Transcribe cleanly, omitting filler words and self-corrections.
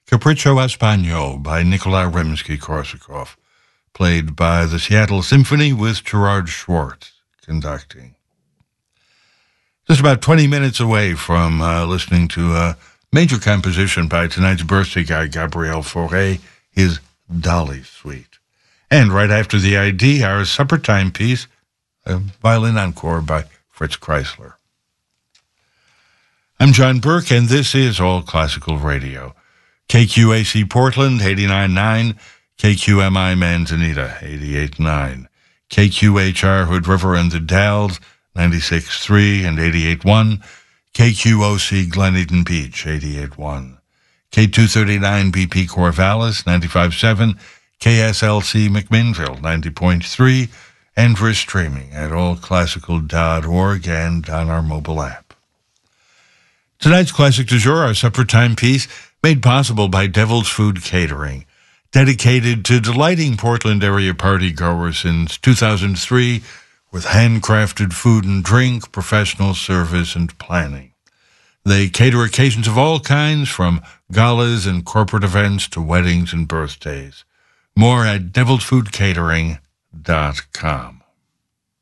Capriccio Espagnol by Nikolai Rimsky-Korsakov, played by the Seattle Symphony with Gerard Schwartz conducting. Just about 20 minutes away from listening to a major composition by tonight's birthday guy, Gabriel Fauré, his Dolly Suite. And right after the ID, our supper time piece, a violin encore by Fritz Kreisler. I'm John Burke, and this is All Classical Radio. KQAC Portland, 89.9, KQMI Manzanita, 88.9, KQHR Hood River and the Dalles, 96.3 and 88.1, KQOC Glen Eden Beach, 88.1, K239 BP Corvallis, 95.7, KSLC McMinnville, 90.3, and for streaming at allclassical.org and on our mobile app. Tonight's Classic du Jour, our supper time piece, made possible by Devil's Food Catering, dedicated to delighting Portland area partygoers since 2003 with handcrafted food and drink, professional service, and planning. They cater occasions of all kinds, from galas and corporate events to weddings and birthdays. More at devilsfoodcatering.com.